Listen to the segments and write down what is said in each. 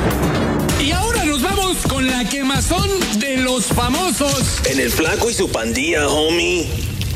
Y ahora nos vamos con la quemazón de los famosos. En el Flaco y su pandilla, homie.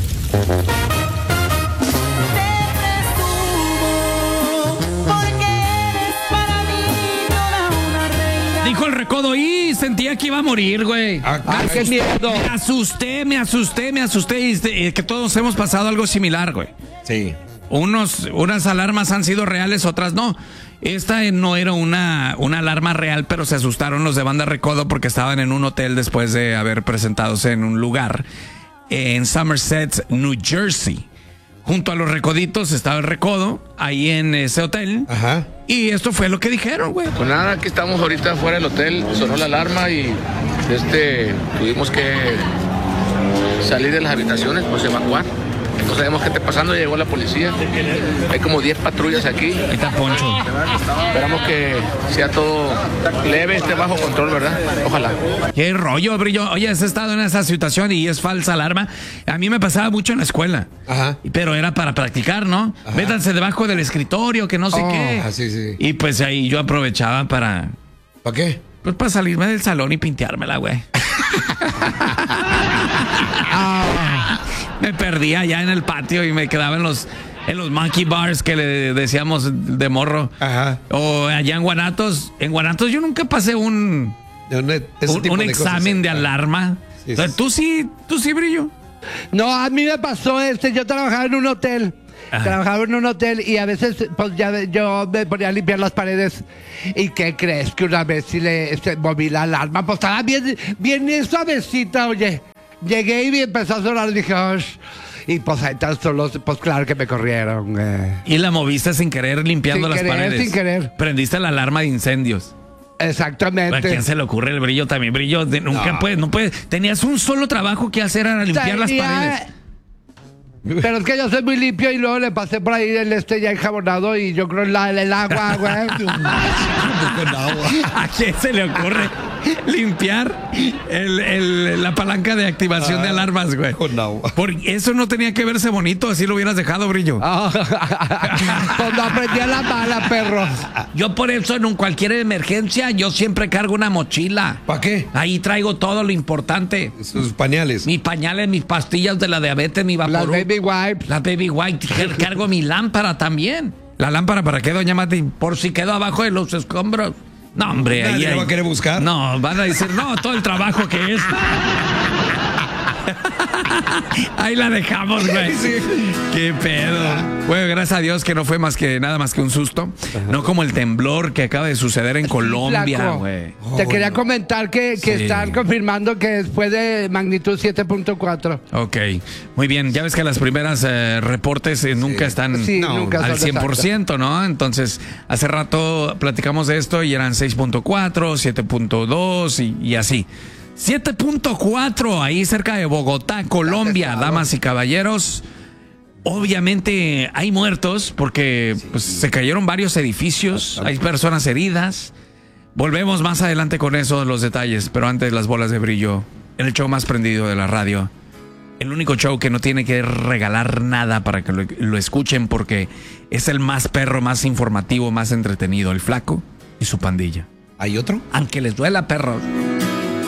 Dijo el Recodo y sentía que iba a morir, güey. ¡Qué miedo! Me asusté. Y que todos hemos pasado algo similar, güey. Sí. Unas alarmas han sido reales, otras no. Esta no era una alarma real, pero se asustaron los de Banda Recodo porque estaban en un hotel después de haber presentadose en un lugar en Somerset, New Jersey. Junto a los Recoditos estaba el Recodo, ahí en ese hotel. Ajá. Y esto fue lo que dijeron, güey. Pues nada, aquí estamos ahorita fuera del hotel, sonó la alarma y tuvimos que salir de las habitaciones, pues evacuar. No sabemos qué está pasando, llegó la policía. Hay como 10 patrullas aquí. Ahí está Poncho. Esperamos que sea todo leve, esté bajo control, ¿verdad? Ojalá. Qué rollo, Brillo. Oye, has estado en esa situación y es falsa alarma. A mí me pasaba mucho en la escuela. Ajá. Pero era para practicar, ¿no? Ajá. Métanse debajo del escritorio, que no sé qué. Sí. Y pues ahí yo aprovechaba para... ¿Para qué? Pues para salirme del salón y pinteármela, güey. Me perdía allá en el patio y me quedaba en los monkey bars que le decíamos de morro. Ajá. O allá en Guanatos. En Guanatos yo nunca pasé un examen de alarma. Sí. ¿Tú sí, Brillo? No, a mí me pasó yo trabajaba en un hotel. Ajá. Trabajaba en un hotel y a veces pues yo me ponía a limpiar las paredes. ¿Y qué crees? Que una vez sí se moví la alarma, pues estaba bien suavecita, oye. Llegué y empezó a sonar y dije, "Osh". Y pues ahí tan solo, pues claro que me corrieron. Y la moviste sin querer limpiando las paredes. Sin querer. Prendiste la alarma de incendios. Exactamente. ¿A quién se le ocurre el Brillo también? Brillo, nunca puedes, no puedes. Tenías un solo trabajo que hacer, era limpiar las paredes. Pero es que yo soy muy limpio y luego le pasé por ahí ya enjabonado y yo creo el agua, güey. ¿A quién se le ocurre limpiar la palanca de activación de alarmas, güey? Con agua. Porque eso no tenía que verse bonito, así lo hubieras dejado, Brillo. Pues no aprendí a la mala, perro. Yo por eso en cualquier emergencia yo siempre cargo una mochila. ¿Para qué? Ahí traigo todo lo importante. Sus pañales. Mis pañales, mis pastillas de la diabetes, mi Las vaporú. baby wipes. La baby white. Cargo mi lámpara también. ¿La lámpara para qué, doña Mati? Por si quedo abajo de los escombros. No, hombre. Nadie ahí lo va a querer buscar. No, van a decir, no, todo el trabajo que es. Ahí la dejamos, güey. Sí. Qué pedo. Bueno, gracias a Dios que no fue nada más que un susto. No como el temblor que acaba de suceder en Colombia, Flaco. güey. Te quería comentar que Sí. están confirmando que fue de magnitud 7.4. Ok, muy bien. Ya ves que las primeras reportes nunca están Sí, nunca al son 100%, ¿no? Entonces, hace rato platicamos de esto y eran 6.4, 7.2 y así. 7.4 ahí cerca de Bogotá, Colombia, damas y caballeros. Obviamente hay muertos porque pues, se cayeron varios edificios, hay personas heridas. Volvemos más adelante con eso, los detalles, pero antes las bolas de brillo. En el show más prendido de la radio. El único show que no tiene que regalar nada para que lo escuchen porque es el más perro, más informativo, más entretenido. El Flaco y su pandilla. ¿Hay otro? Aunque les duela, perros.